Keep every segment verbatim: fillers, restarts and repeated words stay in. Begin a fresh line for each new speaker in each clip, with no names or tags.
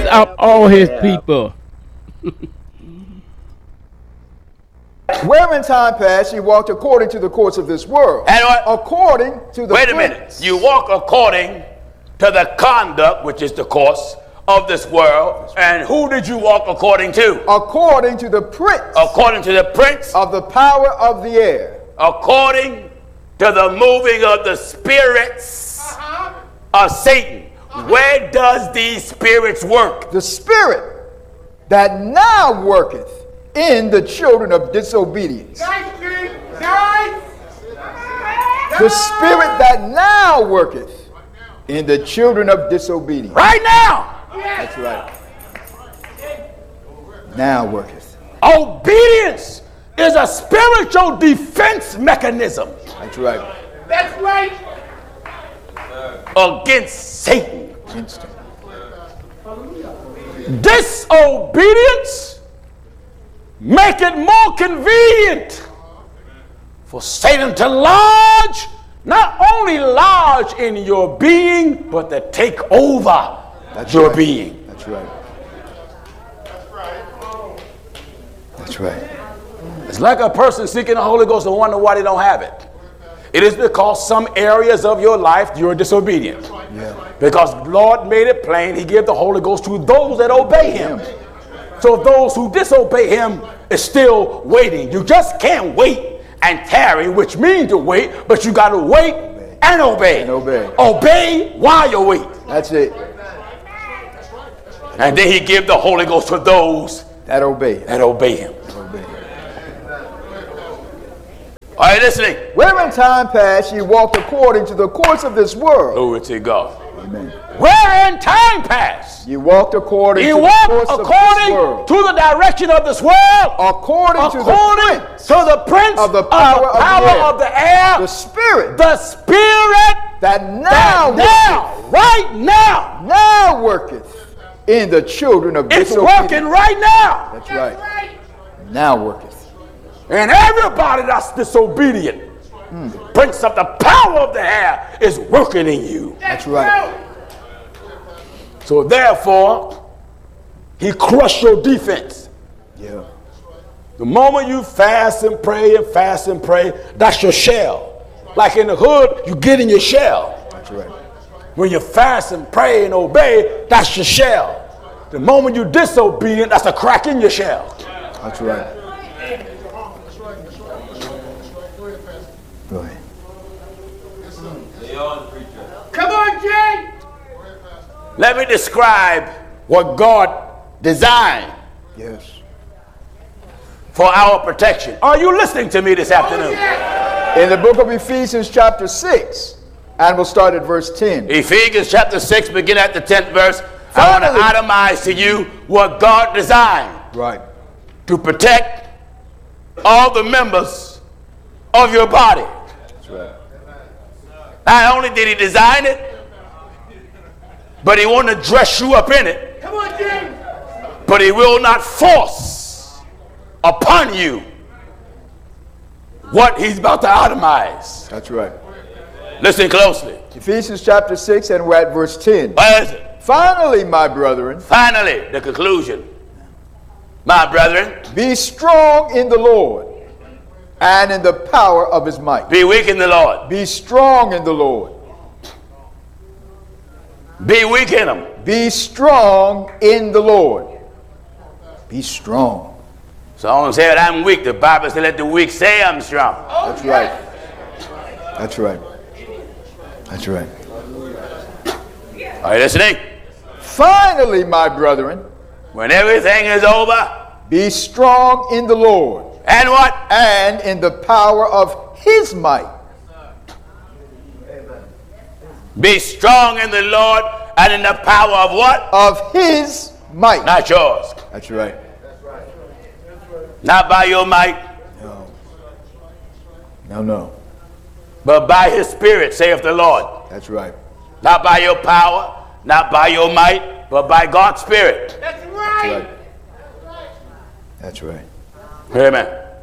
out all his people.
Where in time past ye walked according to the course of this world.
And what?
According to the
Wait a
prince.
minute. You walk according to the conduct, which is the course of this world. And who did you walk according to?
According to the prince.
According to the prince.
Of the power of the air.
According to the moving of the spirits uh-huh. of Satan. Uh-huh. Where does these spirits work?
The spirit that now worketh in the children of disobedience.
Nice, nice.
The spirit that now worketh in the children of disobedience.
Right now.
That's right. Now worketh.
Obedience is a spiritual defense mechanism.
That's right.
That's right.
Against Satan.
Against him.
Disobedience make it more convenient for Satan to lodge, not only lodge in your being, but to take over
That's
your
right.
being.
That's right. That's right.
It's like a person seeking the Holy Ghost and wondering why they don't have it. It is because some areas of your life you're disobedient.
Yeah.
Because the Lord made it plain, he gave the Holy Ghost to those that obey him. So those who disobey him is still waiting. You just can't wait and tarry, which means to wait, but you got to wait and obey.
And obey.
Obey while you wait.
That's it.
And then he give the Holy Ghost to those
that obey him.
That obey him.
Obey him.
Are you listening?
Where in time past ye walked according to the course of this world.
Glory to God.
Amen.
Where in time past
ye walked according
ye
to
walked
the course
according
of this world.
to the direction of this world.
According,
according
to the prince
to the prince
of the power,
of, the, power
of, the,
of the air.
The spirit.
The spirit
that now,
that now right now,
now worketh in the children of
it's
disobedience.
working right now.
That's right. Now worketh.
And everybody that's disobedient, mm. the prince of the power of the air is working in you.
That's right.
So therefore, he crushed your defense.
Yeah.
The moment you fast and pray and fast and pray, that's your shell. Like in the hood, you get in your shell.
That's right.
When you fast and pray and obey, that's your shell. The moment you disobedient, that's a crack in your shell.
That's right. Go ahead.
Come on, Jay.
Let me describe what God designed.
Yes.
For our protection. Are you listening to me this afternoon?
In the book of Ephesians chapter six, and we'll start at verse ten.
Ephesians chapter six, begin at the tenth verse. Finally, I want to itemize to you what God designed.
Right.
To protect all the members of your body.
That's right.
Not only did he design it, but he want to dress you up in it.
Come on, Jim.
But he will not force upon you what he's about to itemize.
That's right.
Listen closely.
Ephesians chapter six, and we're at verse ten.
What is it?
Finally, my brethren.
Finally, the conclusion. My brethren.
Be strong in the Lord and in the power of his might.
Be weak in the Lord.
Be strong in the Lord.
Be weak in him.
Be strong in the Lord. Be strong.
So I don't say that I'm weak. The Bible says let the weak say I'm strong.
That's right. That's right. That's right.
Are you listening?
Finally, my brethren.
When everything is over.
Be strong in the Lord.
And what?
And in the power of his might.
Be strong in the Lord and in the power of what?
Of his might.
Not yours.
That's right.
Not by your might.
No. No, no.
But by his spirit, saith the Lord.
That's right.
Not by your power, not by your might, but by God's spirit.
That's right.
That's right.
Amen.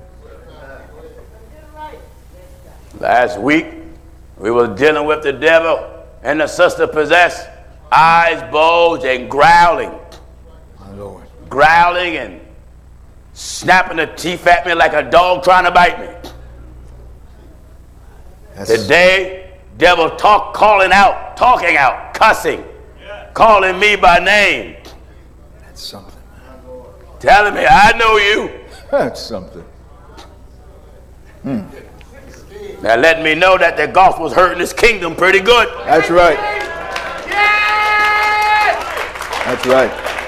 Last week, we were dealing with the devil and the sister possessed, eyes bulged and growling.
Lord.
Growling and snapping the teeth at me like a dog trying to bite me.
That's,
Today, devil talk, calling out, talking out, cussing, calling me by name,
that's something.
telling me, I know you.
That's something. Hmm.
Now let me know that the gospel's hurting this kingdom pretty good.
That's right. That's right.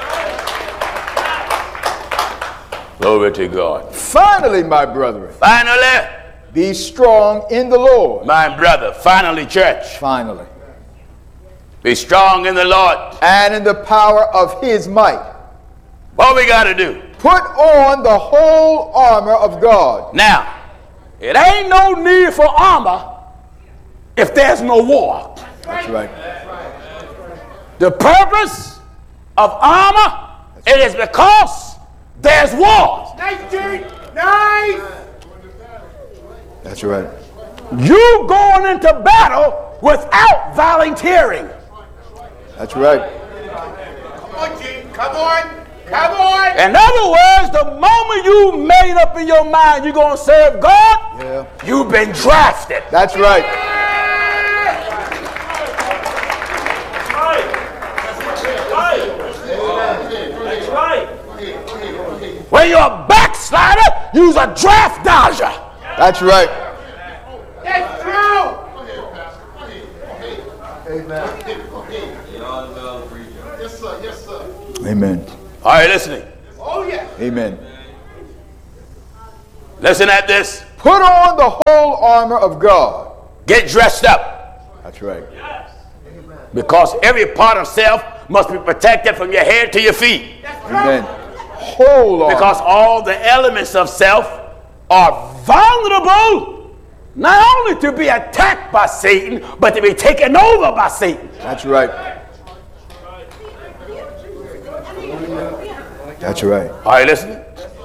Glory to God.
Finally, my brethren,
Finally,
be strong in the Lord.
my brother, finally, church,
Finally.
be strong in the Lord.
And in the power of his might.
What we got to do?
Put on the whole armor of God.
Now, it ain't no need for armor if there's no war.
That's right.
The purpose of armor, it is because there's war.
Nice, Gene. Nice.
That's right.
You going into battle without volunteering.
That's right.
Come on, Gene. Come on. Come on.
In other words, the moment you made up in your mind you're going to serve God,
Yeah.
you've been drafted.
That's right.
When you're a backslider, you's a draft dodger.
That's right.
That's true.
Amen.
Are you listening?
Oh, yeah.
Amen.
Listen at this.
Put on the whole armor of God.
Get dressed up.
That's right.
Because every part of self must be protected from your head to your feet.
That's true.
Amen. Whole armor.
Because all the elements of self are vulnerable not only to be attacked by Satan, but to be taken over by Satan.
That's right. That's right.
Are you listening?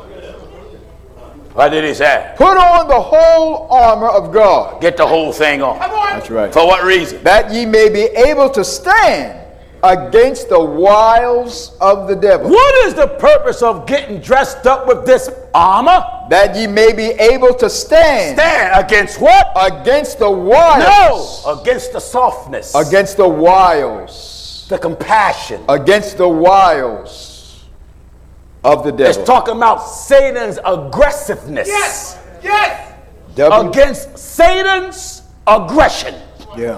What did he say?
Put on the whole armor of God.
Get the whole thing on.
Come on.
That's right.
For what reason?
That ye may be able to stand against the wiles of the devil.
What is the purpose of getting dressed up with this armor?
That ye may be able to stand
Stand against what?
against the wiles.
No, against the softness,
Against the wiles.
the compassion.
Against the wiles of the devil.
It's talking about Satan's aggressiveness.
Yes. Yes.
Devil-
Against Satan's aggression.
Yeah.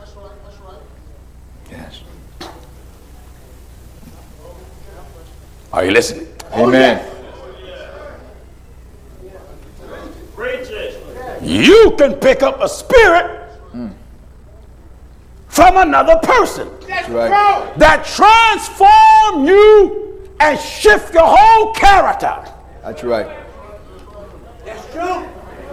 Yes.
Are you listening?
Amen.
You can pick up a spirit from another person
That's
right.
true.
that transform you and shift your whole character.
That's right.
That's true.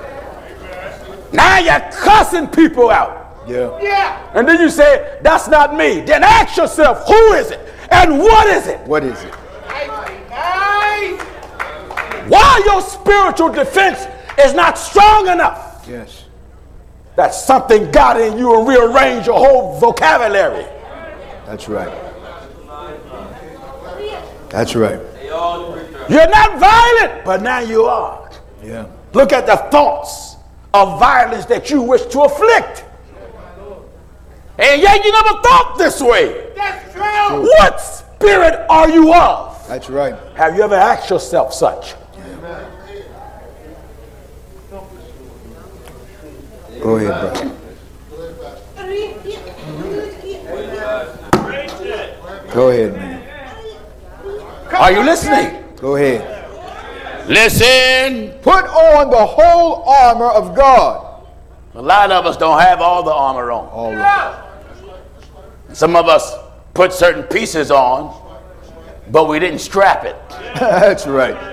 Now you're cussing people out.
Yeah.
Yeah.
And then you say, that's not me. Then ask yourself, who is it? And what is it?
What is it?
Nice. Nice.
Why your spiritual defense is not strong enough?
Yes.
That something got in you and rearranged your whole vocabulary.
That's right. That's right.
You're not violent, but now you are.
Yeah.
Look at the thoughts of violence that you wish to afflict. And yet you never thought this way.
That's true.
What spirit are you of?
That's right.
Have you ever asked yourself such?
Go ahead, brother. Go ahead, man.
Are you listening?
Go ahead.
Listen.
Put on the whole armor of God.
A lot of us don't have all the armor on.
All of
Some of us put certain pieces on, but we didn't strap it.
it. That's right.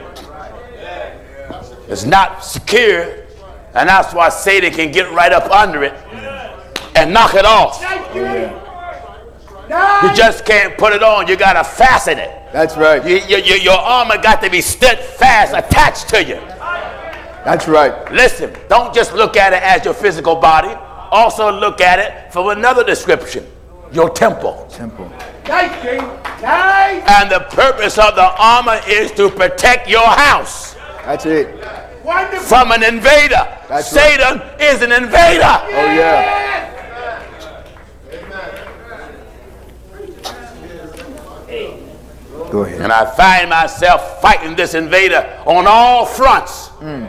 It's not secure, and that's why Satan can get right up under it and knock it off.
Nice, Gene.
Yeah.
You
Nice.
just can't put it on. You got to fasten it.
That's right.
You, you, you, your armor got to be steadfast, attached to you.
That's right.
Listen, don't just look at it as your physical body. Also look at it from another description, your temple.
Temple.
Nice, King. Nice.
And the purpose of the armor is to protect your house
That's it.
Wonderful.
from an invader.
That's
Satan is an invader.
Oh, yeah. Go ahead.
And I find myself fighting this invader on all fronts.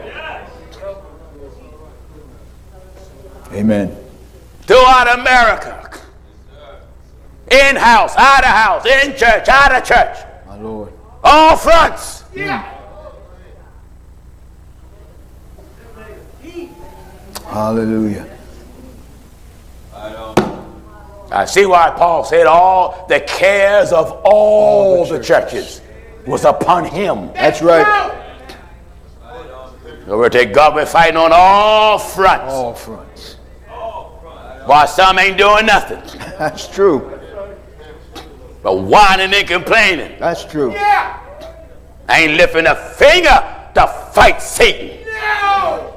Amen.
Throughout America. In house, out of house, in church, out of church.
My Lord.
All fronts.
Yeah.
Hallelujah.
I see why Paul said all the cares of all,
All the
the churches was upon him.
That's right.
Over to God, we're fighting on all fronts.
All fronts.
While some ain't doing nothing,
That's true.
but whining and complaining.
That's true.
Yeah.
Ain't lifting a finger to fight Satan.
No.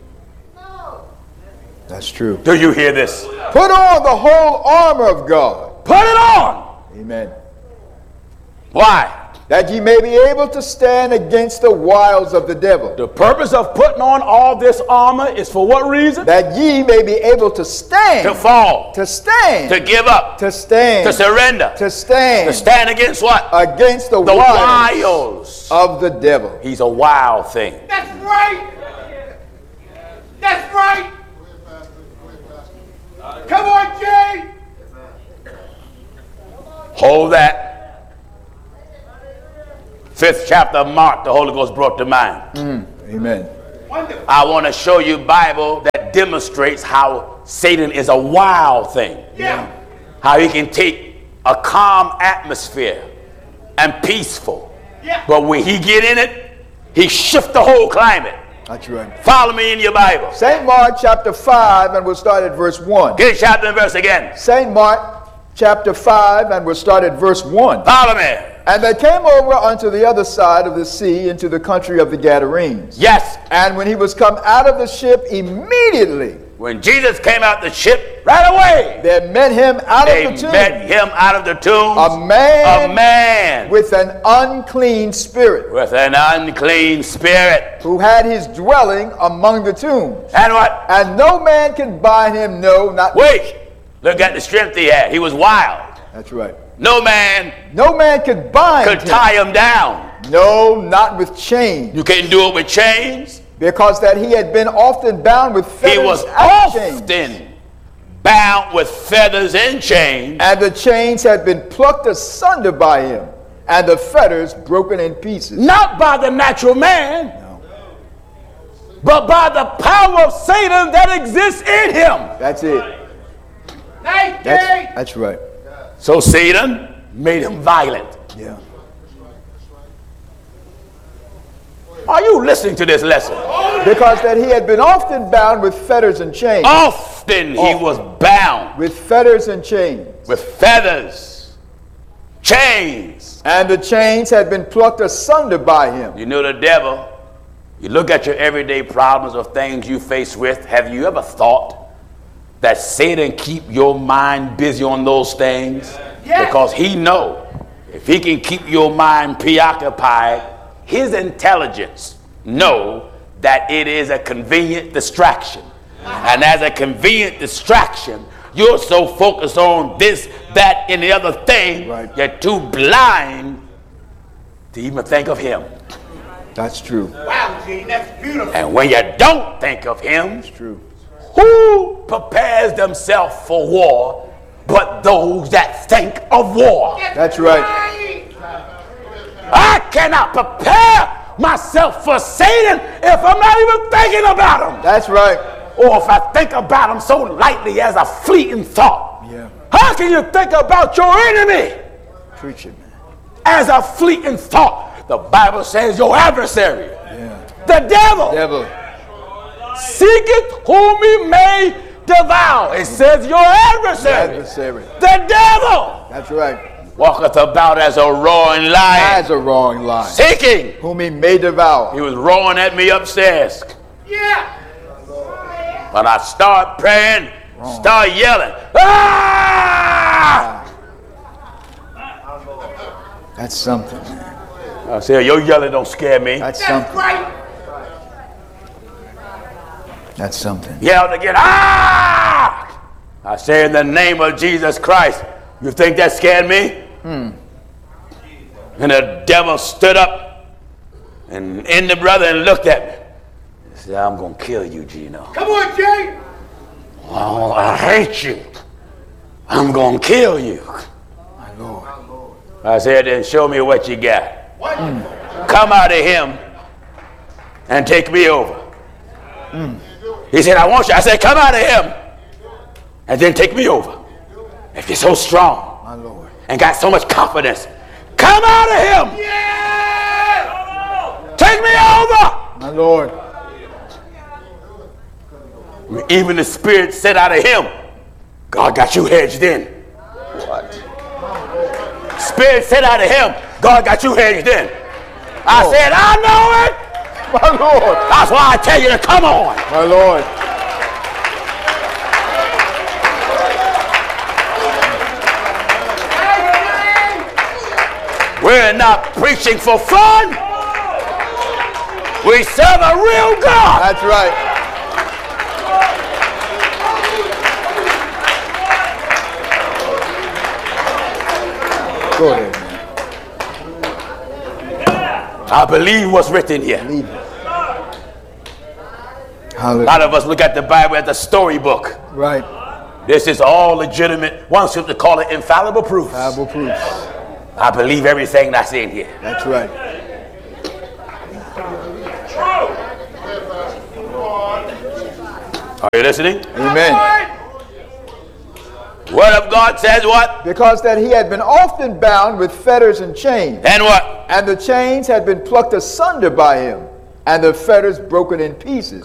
That's true.
Do you hear this?
Put on the whole armor of God.
Put it on.
Amen.
Why?
That ye may be able to stand against the wiles of the devil.
The purpose of putting on all this armor is for what reason?
That ye may be able to stand.
To fall.
To stand.
To give up.
To stand.
To surrender.
To stand.
To stand against what?
Against the,
The
wiles
wiles.
of the devil.
He's a wild thing.
That's right. That's right. Come on, Jay.
Hold that. Fifth chapter of Mark, the Holy Ghost brought to mind.
Mm. Amen.
Wonderful.
I want to show you Bible that demonstrates how Satan is a wild thing.
Yeah.
How he can take a calm atmosphere and peaceful.
Yeah.
But when he get in it, he shifts the whole climate.
That's right.
Follow me in your Bible.
Saint Mark chapter five, and we'll start at verse one.
Get chapter and verse again.
Saint Mark chapter five, and we'll start at verse one.
Follow me.
And they came over unto the other side of the sea into the country of the Gadarenes.
Yes.
And when he was come out of the ship, immediately
When Jesus came out the ship, right away,
there met him out
they
of the tomb
met him out of the tomb.
a man,
a man
with an unclean spirit,
with an unclean spirit.
who had his dwelling among the tombs.
And what?
And no man can bind him, no, not.
Wait. Look at the strength he had. He was wild.
That's right.
No man
No man could bind
could
him.
tie him down.
No, not with chains.
You can't do it with chains.
Because that he had been often bound with fetters
He was
and chains.
often bound with feathers and chains.
And the chains had been plucked asunder by him, and the fetters broken in pieces.
Not by the natural man, but by the power of Satan that exists in him.
That's it.
Nice,
That's,
Jay.
that's right.
So Satan made him violent.
Yeah.
Are you listening to this lesson?
Because that he had been often bound with fetters and chains.
Often he was bound
With fetters and chains.
with feathers, chains.
And the chains had been plucked asunder by him.
You know the devil. You look at your everyday problems or things you face with. Have you ever thought that Satan keep your mind busy on those things?
Yes.
Because he know if he can keep your mind preoccupied, his intelligence know that it is a convenient distraction. And as a convenient distraction, you're so focused on this, that, and the other thing,
Right.
you're too blind to even think of him.
That's true.
Wow, Gene, that's beautiful.
And when you don't think of him,
True.
who prepares themselves for war but those that think of war?
That's right.
I cannot prepare myself for Satan if I'm not even thinking about him.
That's right.
Or if I think about him so lightly as a fleeting thought.
Yeah.
How can you think about your enemy
Preach it, man.
as a fleeting thought? The Bible says your adversary,
Yeah.
the devil,
Devil.
seeketh whom he may devour. It says your adversary,
Adversary.
the devil,
That's right.
walketh about as a roaring lion,
As a wrong line.
seeking.
Whom he may devour.
He was roaring at me upstairs.
Yeah.
But I start praying, start yelling. Ah!
That's something.
I said, your yelling don't scare me.
That's
That's
something.
right.
That's something.
Yelled again, ah! I say, in the name of Jesus Christ, you think that scared me?
Hmm.
And the devil stood up and in the brother and looked at me. He said, I'm going to kill you, Gino.
Come on, Jay.
Oh, I hate you. I'm going to kill you.
My Lord.
I said, then show me what you got.
What?
Come out of him and take me over. He said, I want you. I said, come out of him and then take me over. If you're so strong
My Lord.
and got so much confidence, come out of him.
Yeah.
Take me over.
My Lord.
Even the spirit said out of him, God got you hedged in.
What?
Spirit said out of him, God got you hedged in. I
Oh.
said, I know it.
My Lord.
That's why I tell you to come on.
My Lord.
We're not preaching for fun. We serve a real God.
That's right. Go ahead, man.
I believe what's written here.
Leave it.
A
Hallelujah.
lot of us look at the Bible as a storybook.
Right.
This is all legitimate. One seems to call it infallible proofs.
Bible proofs.
I believe everything that's in here.
That's right.
Are you listening?
Amen.
Word of God says what?
Because that he had been often bound with fetters and chains,
And what?
and the chains had been plucked asunder by him, and the fetters broken in pieces.